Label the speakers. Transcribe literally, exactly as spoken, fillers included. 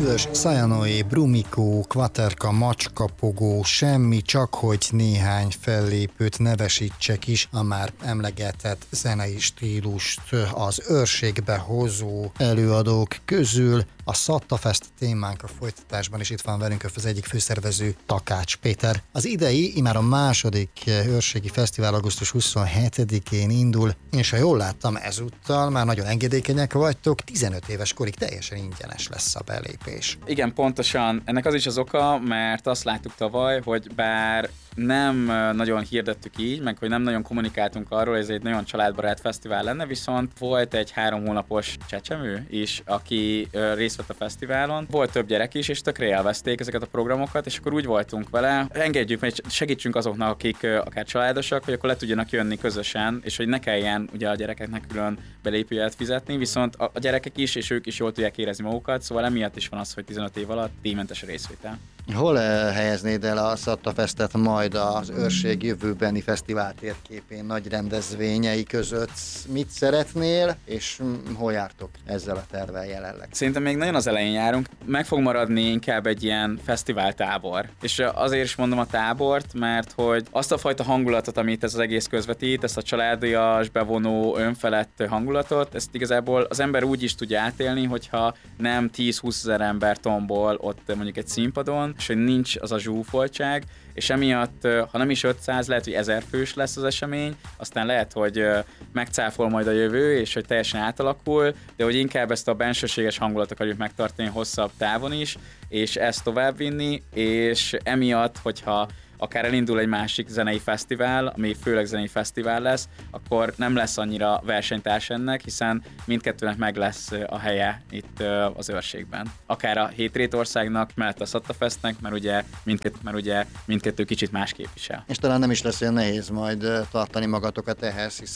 Speaker 1: Üdvös, Szajanoé, Brumikó, Kvaterka, Macskapogó, semmi, csak hogy néhány fellépőt nevesítsek is, a már emlegetett zenei stílust az őrségbe hozó előadók közül. A Szattafest témánk a folytatásban, és itt van velünk az egyik főszervező, Takács Péter. Az idei, immár a második őrségi fesztivál augusztus huszonhetedikén indul, és ha jól láttam, ezúttal már nagyon engedékenyek vagytok, tizenöt éves korig teljesen ingyenes lesz a belépés.
Speaker 2: Igen, pontosan. Ennek az is az oka, mert azt láttuk tavaly, hogy bár nem nagyon hirdettük így, meg hogy nem nagyon kommunikáltunk arról, hogy ez egy nagyon családbarát fesztivál lenne, viszont volt egy három hónapos csecsemő is, aki részt vett a fesztiválon. Volt több gyerek is, és tökre élvezték ezeket a programokat, és akkor úgy voltunk vele, engedjük meg, segítsünk azoknak, akik akár családosak, hogy akkor le tudjanak jönni közösen, és hogy ne kelljen ugye a gyerekeknek külön belépőjegyet fizetni, viszont a gyerekek is, és ők is jól tudják érezni magukat, szóval emiatt is van az, hogy tizenöt év alatt díjmentes a részvétel.
Speaker 1: Hol helyeznéd el a Szattafestet majd az őrség jövőbeni fesztivál térképén, nagy rendezvényei között? Mit szeretnél, és hol jártok ezzel a tervvel jelenleg?
Speaker 2: Szerintem még nagyon az elején járunk. Meg fog maradni inkább egy ilyen fesztiváltábor. És azért is mondom a tábort, mert hogy azt a fajta hangulatot, amit ez az egész közvetít, ezt a családias, bevonó, önfelett hangulatot, ezt igazából az ember úgy is tudja átélni, hogyha nem tíz-húszezer ember tombol ott mondjuk egy színpadon, és hogy nincs az a zsúfoltság, és emiatt, ha nem is ötszáz, lehet, hogy ezer fős lesz az esemény, aztán lehet, hogy megcáfol majd a jövő, és hogy teljesen átalakul, de hogy inkább ezt a bensőséges hangulatot akarjuk megtartani hosszabb távon is, és ezt továbbvinni, és emiatt, hogyha akár elindul egy másik zenei fesztivál, ami főleg zenei fesztivál lesz, akkor nem lesz annyira versenytárs ennek, hiszen mindkettőnek meg lesz a helye itt az őrségben. Akár a Hétrétországnak, mellett a Szattafestnek, mert ugye, mindkett, mert ugye mindkettő kicsit más képvisel.
Speaker 1: És talán nem is lesz olyan nehéz majd tartani magatokat ehhez, hiszen